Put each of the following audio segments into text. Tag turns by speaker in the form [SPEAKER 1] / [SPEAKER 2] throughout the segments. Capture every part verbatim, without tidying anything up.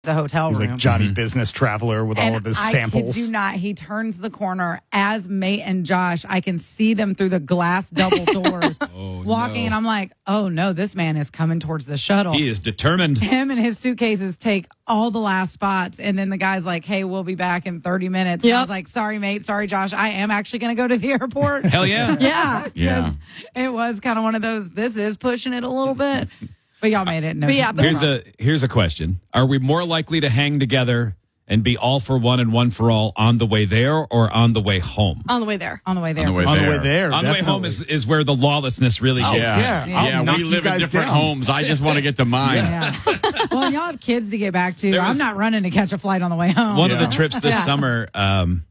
[SPEAKER 1] the hotel
[SPEAKER 2] He's
[SPEAKER 1] room.
[SPEAKER 2] like Johnny mm-hmm. Business Traveler with
[SPEAKER 1] and
[SPEAKER 2] all of his
[SPEAKER 1] I
[SPEAKER 2] samples.
[SPEAKER 1] I kid you not. He turns the corner as Mate and Josh. I can see them through the glass double doors
[SPEAKER 3] oh,
[SPEAKER 1] walking,
[SPEAKER 3] no.
[SPEAKER 1] and I'm like, oh no, this man is coming towards the shuttle.
[SPEAKER 3] He is determined.
[SPEAKER 1] Him and his suitcases take all the last spots, and then the guy's like, hey, we'll be back in thirty minutes.
[SPEAKER 4] Yep.
[SPEAKER 1] I was like, sorry, Mate. Sorry, Josh. I am actually going to go to the airport.
[SPEAKER 3] Hell yeah.
[SPEAKER 1] yeah.
[SPEAKER 4] Yeah.
[SPEAKER 1] It was kind of one of those, this is pushing it a little bit. But y'all made it. No,
[SPEAKER 4] But yeah, but-
[SPEAKER 3] Here's a here's a question. Are we more likely to hang together and be all for one and one for all on the way there or on the way home?
[SPEAKER 4] On the way there.
[SPEAKER 1] On the way there.
[SPEAKER 5] On the way
[SPEAKER 2] on
[SPEAKER 5] there.
[SPEAKER 2] the way there.
[SPEAKER 3] On the way home is, is where the lawlessness really
[SPEAKER 2] Oh,
[SPEAKER 3] hits.
[SPEAKER 2] yeah.
[SPEAKER 5] Yeah,
[SPEAKER 2] I'll
[SPEAKER 5] yeah.
[SPEAKER 2] knock
[SPEAKER 5] We
[SPEAKER 2] you
[SPEAKER 5] live in
[SPEAKER 2] guys
[SPEAKER 5] different
[SPEAKER 2] down.
[SPEAKER 5] homes. I just want to get to mine.
[SPEAKER 1] Yeah. Well, and y'all have kids to get back to.
[SPEAKER 3] There was-
[SPEAKER 1] I'm not running to catch a flight on the way home.
[SPEAKER 3] One
[SPEAKER 2] Yeah.
[SPEAKER 3] of the trips this
[SPEAKER 1] Yeah.
[SPEAKER 3] summer, um,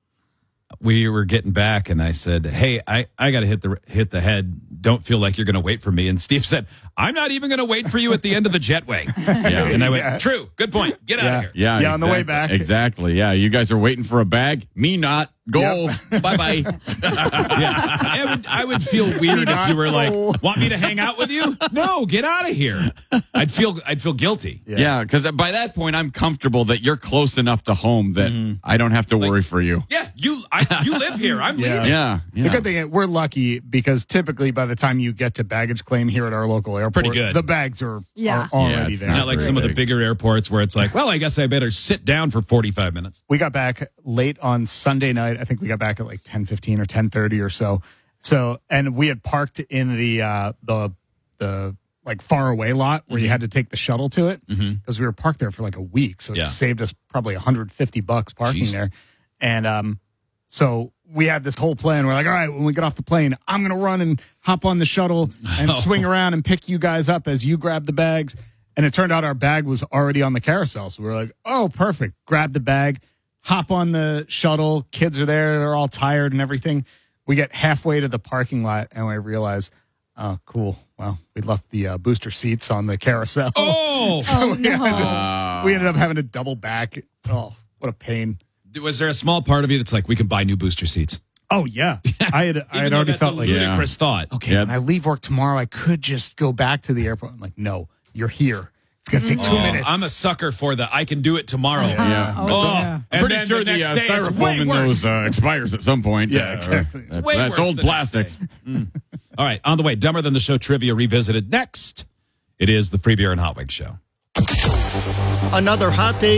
[SPEAKER 3] we were getting back, and I said, "Hey, I, I got to hit the hit the head. Don't feel like you're going to wait for me." And Steve said, "I'm not even going to wait for you at the end of the jetway."
[SPEAKER 5] Yeah.
[SPEAKER 3] And I went,
[SPEAKER 2] Yeah.
[SPEAKER 3] "True, good point. Get out
[SPEAKER 2] Yeah.
[SPEAKER 3] of here."
[SPEAKER 5] Yeah,
[SPEAKER 2] Yeah, on the way
[SPEAKER 5] exact-
[SPEAKER 2] back.
[SPEAKER 5] Exactly. Yeah, you guys are waiting for a bag. Me not. Go. Bye bye.
[SPEAKER 3] Yeah. I would, I would feel weird if you were like, "Want me to hang out with you?" No, get out of here. I'd feel I'd feel guilty.
[SPEAKER 5] Yeah, because by that point, I'm comfortable that you're close enough to home that I don't have to worry for you.
[SPEAKER 3] Yeah, you I, you live here. I'm
[SPEAKER 2] Yeah.
[SPEAKER 3] leaving.
[SPEAKER 5] Yeah. yeah.
[SPEAKER 2] The good thing is we're lucky because typically by the time you get to baggage claim here at our local airport,
[SPEAKER 3] Pretty good.
[SPEAKER 2] the bags are,
[SPEAKER 4] Yeah.
[SPEAKER 2] are
[SPEAKER 5] Yeah,
[SPEAKER 2] already
[SPEAKER 5] it's
[SPEAKER 2] there.
[SPEAKER 5] not
[SPEAKER 3] Not like
[SPEAKER 5] very
[SPEAKER 3] some of the
[SPEAKER 5] big.
[SPEAKER 3] bigger airports where it's like, well, I guess I better sit down for forty-five minutes.
[SPEAKER 2] We got back late on Sunday night. I think we got back at like ten fifteen or ten thirty or so. So, and we had parked in the, uh, the, the like far away lot where you had to take the shuttle to it because we were parked there for like a week. So it
[SPEAKER 3] Yeah.
[SPEAKER 2] saved us probably one hundred fifty bucks parking
[SPEAKER 3] Jeez.
[SPEAKER 2] there. And, um, so we had this whole plan. We're like, all right, when we get off the plane, I'm going to run and hop on the shuttle and swing around and pick you guys up as you grab the bags. And it turned out our bag was already on the carousel. So we were like, oh, perfect. Grab the bag, hop on the shuttle. Kids are there. They're all tired and everything. We get halfway to the parking lot and we realize, oh, cool. Well, we left the uh, booster seats on the carousel.
[SPEAKER 3] Oh,
[SPEAKER 4] Oh,
[SPEAKER 2] we, had
[SPEAKER 4] no.
[SPEAKER 2] to- we ended up having to double back. Oh, what a pain.
[SPEAKER 3] was there a small part of you that's like, we can buy new booster seats?
[SPEAKER 2] Oh, yeah. I had, I
[SPEAKER 3] Even
[SPEAKER 2] had
[SPEAKER 3] though
[SPEAKER 2] already
[SPEAKER 3] that's
[SPEAKER 2] felt
[SPEAKER 3] a
[SPEAKER 2] like,
[SPEAKER 5] Yeah.
[SPEAKER 3] ludicrous thought.
[SPEAKER 2] okay,
[SPEAKER 5] Yeah.
[SPEAKER 2] when I leave work tomorrow, I could just go back to the airport. I'm like, no, you're here. It's going to take two
[SPEAKER 3] Oh,
[SPEAKER 2] minutes.
[SPEAKER 3] I'm a sucker for the I can do it tomorrow.
[SPEAKER 5] Yeah.
[SPEAKER 1] Oh,
[SPEAKER 3] Oh,
[SPEAKER 1] yeah.
[SPEAKER 5] I'm
[SPEAKER 3] and
[SPEAKER 5] pretty
[SPEAKER 3] then
[SPEAKER 5] sure
[SPEAKER 3] the
[SPEAKER 5] the,
[SPEAKER 3] next
[SPEAKER 5] uh,
[SPEAKER 3] day it's way
[SPEAKER 5] styrofoam in
[SPEAKER 3] worse.
[SPEAKER 5] those uh, expires at some point.
[SPEAKER 2] Yeah,
[SPEAKER 5] Uh,
[SPEAKER 2] exactly.
[SPEAKER 5] that-
[SPEAKER 3] Way
[SPEAKER 5] that's
[SPEAKER 3] worse
[SPEAKER 5] old
[SPEAKER 3] the next
[SPEAKER 5] plastic.
[SPEAKER 3] day. All right, on the way, Dumber Than the Show trivia revisited next. It is the Free Beer and Hot Wings Show.
[SPEAKER 6] Another hot day